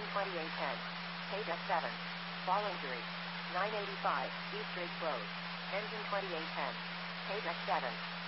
2810. Page F7. Ball injury. 985, East Ridge Road. Engine 2810. Page F7.